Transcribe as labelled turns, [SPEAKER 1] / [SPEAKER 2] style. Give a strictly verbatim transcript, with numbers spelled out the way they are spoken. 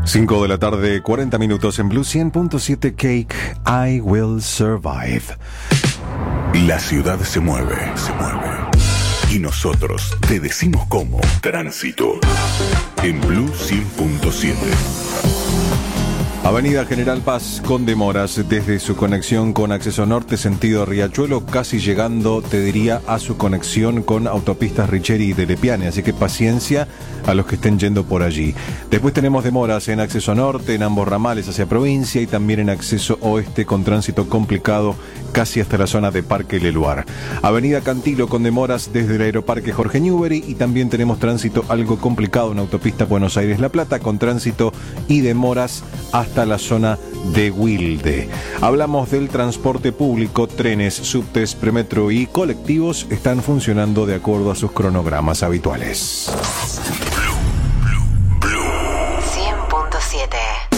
[SPEAKER 1] cinco de la tarde, cuarenta minutos en Blue cien punto siete Cake, I Will Survive.
[SPEAKER 2] La ciudad se mueve, se mueve. Y nosotros te decimos cómo. Tránsito. En Blue cien punto siete.
[SPEAKER 1] Avenida General Paz con demoras desde su conexión con Acceso Norte sentido Riachuelo, casi llegando, te diría, a su conexión con autopistas Richeri y de Lepiane, así que paciencia a los que estén yendo por allí. Después tenemos demoras en Acceso Norte, en ambos ramales hacia provincia y también en Acceso Oeste con tránsito complicado casi hasta la zona de Parque Leluar. Avenida Cantilo con demoras desde el Aeroparque Jorge Newbery y también tenemos tránsito algo complicado en autopista Buenos Aires-La Plata con tránsito y demoras hasta la zona de Wilde. Hablamos del transporte público, trenes, subtes, premetro y colectivos están funcionando de acuerdo a sus cronogramas habituales.
[SPEAKER 3] cien punto siete